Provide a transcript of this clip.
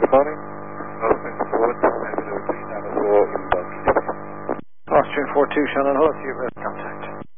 Morning. Austrian 42, Shannon 4, inbound. Austrian 42, Shannon Hull, to your best contact.